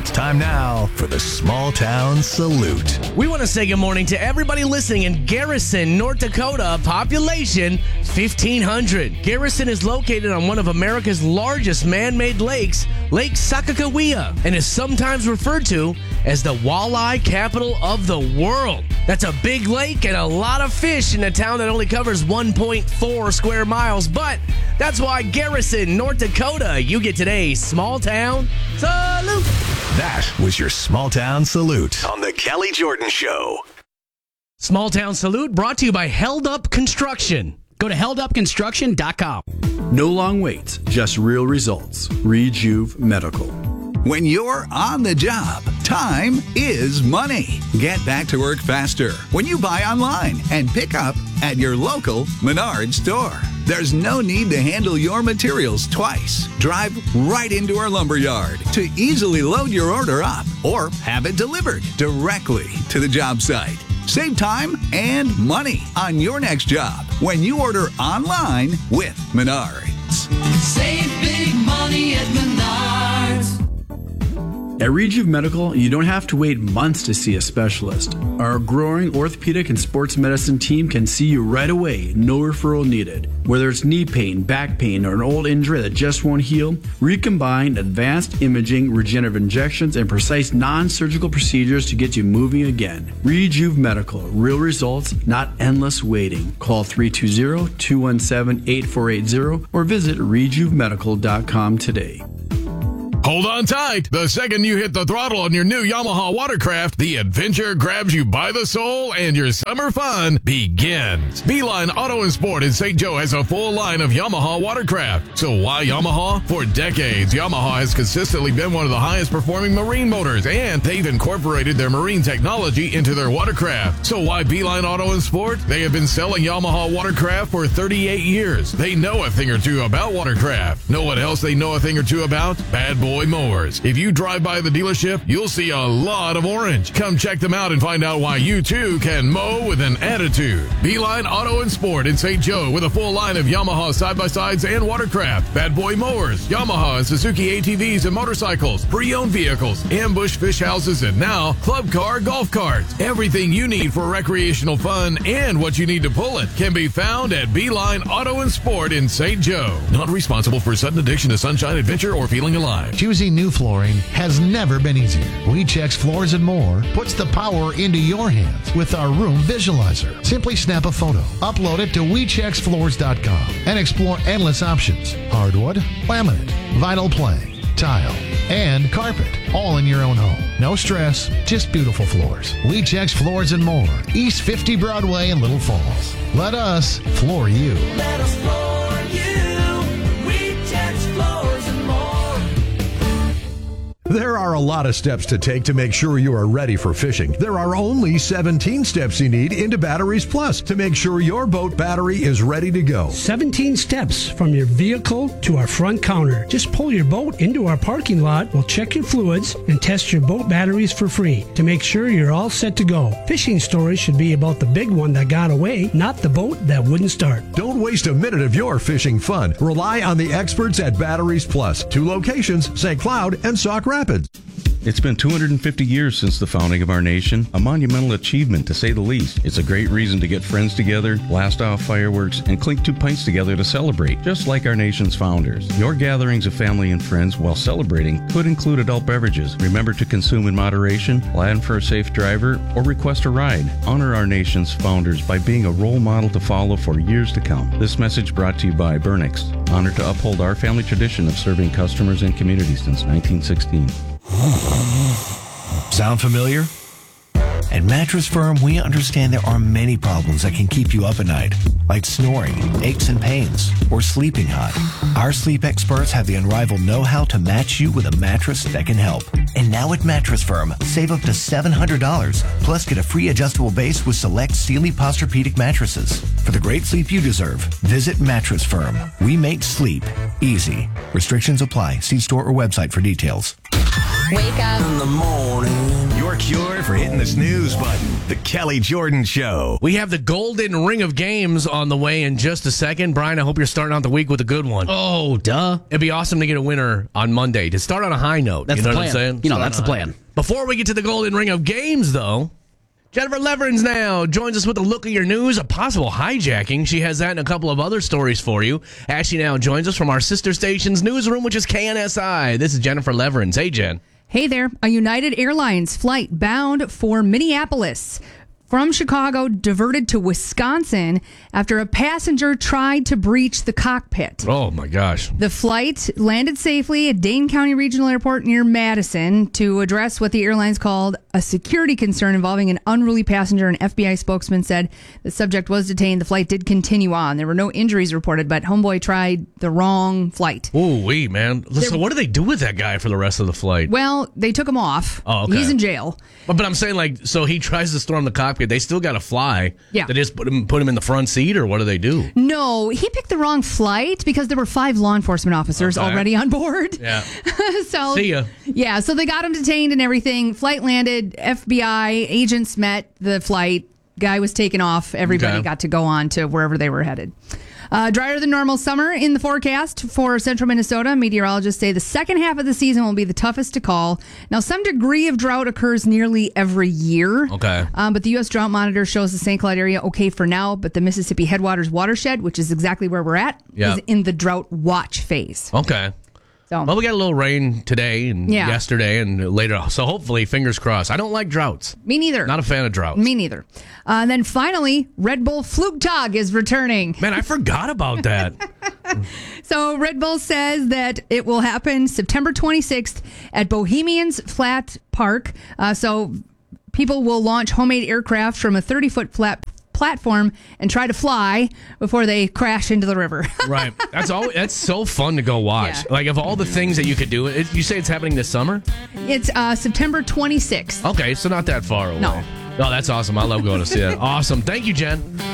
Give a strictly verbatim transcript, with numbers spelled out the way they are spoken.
It's time now for the Small Town Salute. We want to say good morning to everybody listening in Garrison, North Dakota, population fifteen hundred. Garrison is located on one of America's largest man-made lakes, Lake Sakakawea, and is sometimes referred to as the walleye capital of the world. That's a big lake and a lot of fish in a town that only covers one point four square miles, but that's why Garrison, North Dakota, you get today's Small Town Salute. That was your Small Town Salute on the Kelly Jordan Show. Small Town Salute brought to you by Held Up Construction. Go to held up construction dot com. No long waits, just real results. Rejuve Medical. When you're on the job, time is money. Get back to work faster when you buy online and pick up at your local Menards store. There's no need to handle your materials twice. Drive right into our lumber yard to easily load your order up or have it delivered directly to the job site. Save time and money on your next job when you order online with Menards. Save big money at Menards. At Rejuve Medical, you don't have to wait months to see a specialist. Our growing orthopedic and sports medicine team can see you right away, no referral needed. Whether it's knee pain, back pain, or an old injury that just won't heal, recombine advanced imaging, regenerative injections, and precise non-surgical procedures to get you moving again. Rejuve Medical, real results, not endless waiting. Call three two zero, two one seven, eight four eight zero or visit rejuve medical dot com today. Hold on tight. The second you hit the throttle on your new Yamaha watercraft, the adventure grabs you by the soul and your summer fun begins. Beeline Auto and Sport in Saint Joe has a full line of Yamaha watercraft. So why Yamaha? For decades, Yamaha has consistently been one of the highest performing marine motors, and they've incorporated their marine technology into their watercraft. So why Beeline Auto and Sport? They have been selling Yamaha watercraft for thirty-eight years. They know a thing or two about watercraft. Know what else they know a thing or two about? Bad boy mowers. If you drive by the dealership, you'll see a lot of orange. Come check them out and find out why you too can mow with an attitude. Beeline Auto and Sport in Saint Joe with a full line of Yamaha side-by-sides and watercraft, bad boy mowers, Yamaha and Suzuki A T Vs and motorcycles, pre-owned vehicles, ambush fish houses, and now club car golf carts. Everything you need for recreational fun and what you need to pull it can be found at Beeline Auto and Sport in Saint Joe. Not responsible for sudden addiction to sunshine, adventure, or feeling alive. Choosing new flooring has never been easier. WeCheck's Floors and More puts the power into your hands with our room visualizer. Simply snap a photo, upload it to we checks floors dot com, and explore endless options. Hardwood, laminate, vinyl plank, tile, and carpet, all in your own home. No stress, just beautiful floors. WeCheck's Floors and More, East fifty Broadway in Little Falls. Let us floor you. Let us floor you. WeCheck's Floors and More. There are a lot of steps to take to make sure you are ready for fishing. There are only seventeen steps you need into Batteries Plus to make sure your boat battery is ready to go. seventeen steps from your vehicle to our front counter. Just pull your boat into our parking lot. We'll check your fluids and test your boat batteries for free to make sure you're all set to go. Fishing stories should be about the big one that got away, not the boat that wouldn't start. Don't waste a minute of your fishing fun. Rely on the experts at Batteries Plus. Two locations, Saint Cloud and Sauk Rapids. It's been two hundred fifty years since the founding of our nation, a monumental achievement to say the least. It's a great reason to get friends together, blast off fireworks, and clink two pints together to celebrate, just like our nation's founders. Your gatherings of family and friends while celebrating could include adult beverages. Remember to consume in moderation, plan for a safe driver, or request a ride. Honor our nation's founders by being a role model to follow for years to come. This message brought to you by Burnix, honored to uphold our family tradition of serving customers and communities since nineteen sixteen. Sound familiar? At Mattress Firm, we understand there are many problems that can keep you up at night, like snoring, aches and pains, or sleeping hot. Our sleep experts have the unrivaled know-how to match you with a mattress that can help. And now at Mattress Firm, save up to seven hundred dollars, plus get a free adjustable base with select Sealy Posturepedic mattresses. For the great sleep you deserve, visit Mattress Firm. We make sleep easy. Restrictions apply. See store or website for details. Wake up in the morning. Your cure for hitting the snooze button. The Kelly Jordan Show. We have the Golden Ring of Games on the way in just a second. Brian, I hope you're starting out the week with a good one. Oh, duh. It'd be awesome to get a winner on Monday, to start on a high note. That's you know the what I'm plan. saying? You know, Start that's on the a high plan. note. Before we get to the Golden Ring of Games, though, Jennifer Leverins now joins us with a look at your news, a possible hijacking. She has that and a couple of other stories for you. Ashley now joins us from our sister station's newsroom, which is K N S I. This is Jennifer Leverins. Hey, Jen. Hey there. A United Airlines flight bound for Minneapolis from Chicago diverted to Wisconsin after a passenger tried to breach the cockpit. Oh, my gosh. The flight landed safely at Dane County Regional Airport near Madison to address what the airlines called a security concern involving an unruly passenger. An F B I spokesman said the subject was detained. The flight did continue on. There were no injuries reported, but homeboy tried the wrong flight. Ooh, wee, man. So what do they do with that guy for the rest of the flight? Well, they took him off. Oh, okay. He's in jail. But, but I'm saying, like, so he tries to storm the cockpit. They still got to fly. Yeah. They just put him, put him in the front seat, or what do they do? No, he picked the wrong flight because there were five law enforcement officers Okay. already on board. Yeah. so See ya. Yeah, so they got him detained and everything. Flight landed. F B I agents met the flight. Guy was taken off. Everybody Okay. got to go on to wherever they were headed. Uh, drier than normal summer in the forecast for central Minnesota. Meteorologists say the second half of the season will be the toughest to call. Now, some degree of drought occurs nearly every year. Okay. Um, but the U S Drought Monitor shows the Saint Cloud area okay for now, but the Mississippi Headwaters watershed, which is exactly where we're at, Yeah. is in the drought watch phase. Okay. So. Well, we got a little rain today and Yeah. yesterday and later. So hopefully, fingers crossed. I don't like droughts. Me neither. Not a fan of droughts. Me neither. Uh, and then finally, Red Bull Flugtag is returning. Man, I forgot about that. So Red Bull says that it will happen September twenty-sixth at Bohemians Flat Park. Uh, so people will launch homemade aircraft from a thirty-foot flat platform and try to fly before they crash into the river. Right. That's all. That's so fun to go watch. Yeah. Like, of all the things that you could do, it, you say it's happening this summer? It's uh, September twenty-sixth. Okay, so not that far away. No. Oh, that's awesome. I love going to see that. Awesome. Thank you, Jen.